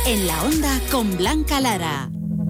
En la Onda con Blanca Lara.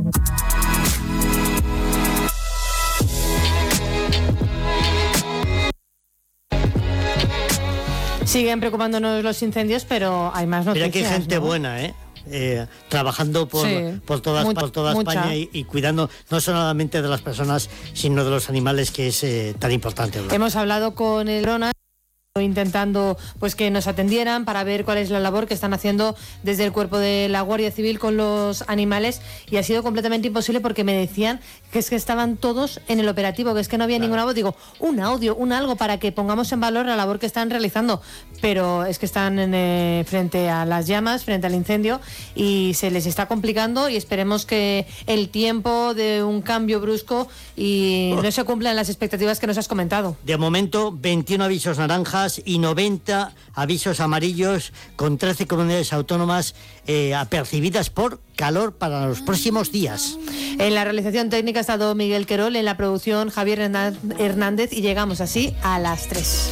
Siguen preocupándonos los incendios, pero hay más noticias. Mira que hay gente, ¿no?, buena, trabajando por toda España y cuidando no solamente de las personas, sino de los animales, que es tan importante, ¿no? Hemos hablado con el Rona, intentando pues que nos atendieran para ver cuál es la labor que están haciendo desde el cuerpo de la Guardia Civil con los animales, y ha sido completamente imposible porque me decían que es que estaban todos en el operativo, que es que no había ninguna voz. Digo, un audio, algo para que pongamos en valor la labor que están realizando, pero es que están frente a las llamas, frente al incendio, y se les está complicando, y esperemos que el tiempo de un cambio brusco y no se cumplan las expectativas que nos has comentado. De momento 21 avisos naranjas y 90 avisos amarillos, con 13 comunidades autónomas apercibidas por calor para los próximos días. En la realización técnica ha estado Miguel Querol, en la producción Javier Hernández, y llegamos así a las 3.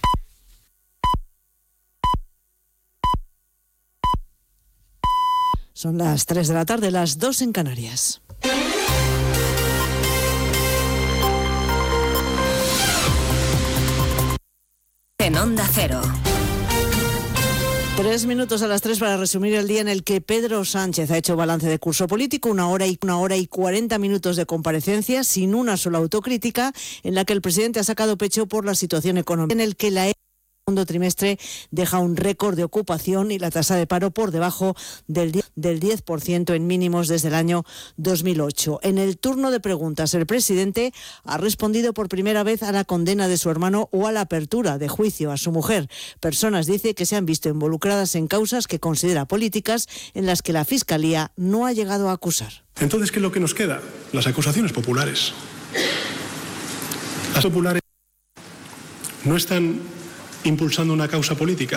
Son las 3 de la tarde, las 2 en Canarias. En Onda Cero. 3 minutos a las 3 para resumir el día en el que Pedro Sánchez ha hecho balance de curso político, una hora y 40 minutos de comparecencia sin una sola autocrítica, en la que el presidente ha sacado pecho por la situación económica, en el que el segundo trimestre deja un récord de ocupación y la tasa de paro por debajo del 10% en mínimos desde el año 2008. En el turno de preguntas, el presidente ha respondido por primera vez a la condena de su hermano o a la apertura de juicio a su mujer. Personas, dice, que se han visto involucradas en causas que considera políticas, en las que la Fiscalía no ha llegado a acusar. Entonces, ¿qué es lo que nos queda? Las acusaciones populares. Las populares no están impulsando una causa política.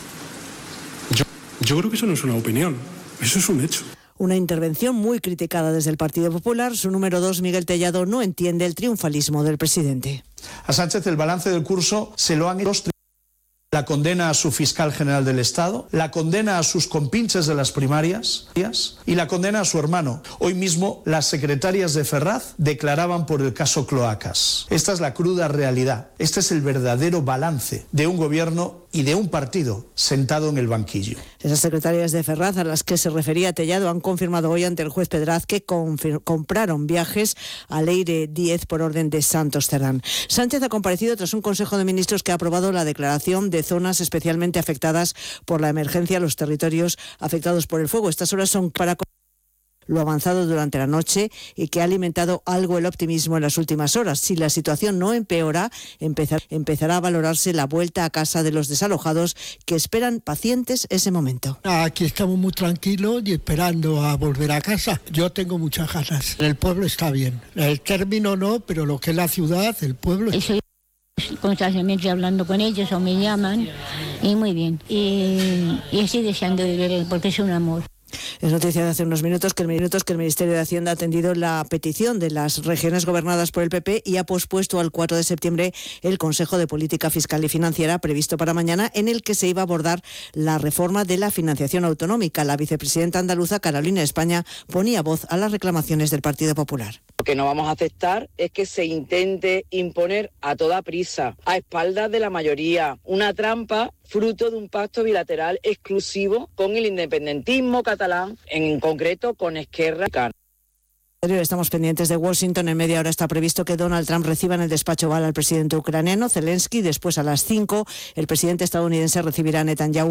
Yo creo que eso no es una opinión, eso es un hecho. Una intervención muy criticada desde el Partido Popular. Su número 2, Miguel Tellado, no entiende el triunfalismo del presidente. A Sánchez el balance del curso se lo han hecho los tribunales. La condena a su fiscal general del Estado, la condena a sus compinches de las primarias y la condena a su hermano. Hoy mismo las secretarias de Ferraz declaraban por el caso Cloacas. Esta es la cruda realidad. Este es el verdadero balance de un gobierno y de un partido sentado en el banquillo. Esas secretarias de Ferraz, a las que se refería Tellado, han confirmado hoy ante el juez Pedraz que compraron viajes a Leire 10 por orden de Santos Cerdán. Sánchez ha comparecido tras un Consejo de Ministros que ha aprobado la declaración de zonas especialmente afectadas por la emergencia, los territorios afectados por el fuego. Estas horas son para lo avanzado durante la noche y que ha alimentado algo el optimismo en las últimas horas. Si la situación no empeora, empezará a valorarse la vuelta a casa de los desalojados, que esperan pacientes ese momento. Aquí estamos muy tranquilos y esperando a volver a casa. Yo tengo muchas ganas. El pueblo está bien. El término no, pero lo que es la ciudad, el pueblo... Estoy constantemente hablando con ellos o me llaman y muy bien. Y estoy deseando de ver porque es un amor. Es noticia de hace unos minutos que el Ministerio de Hacienda ha atendido la petición de las regiones gobernadas por el PP y ha pospuesto al 4 de septiembre el Consejo de Política Fiscal y Financiera previsto para mañana, en el que se iba a abordar la reforma de la financiación autonómica. La vicepresidenta andaluza, Carolina España, ponía voz a las reclamaciones del Partido Popular. Lo que no vamos a aceptar es que se intente imponer a toda prisa, a espaldas de la mayoría, una trampa fruto de un pacto bilateral exclusivo con el independentismo catalán, en concreto con Esquerra. Estamos pendientes de Washington. En media hora está previsto que Donald Trump reciba en el despacho Oval al presidente ucraniano Zelensky. Después, a las 5, el presidente estadounidense recibirá a Netanyahu